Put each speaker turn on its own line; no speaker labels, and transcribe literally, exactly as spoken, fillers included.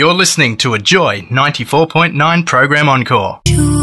You're listening to a Joy ninety-four point nine program encore.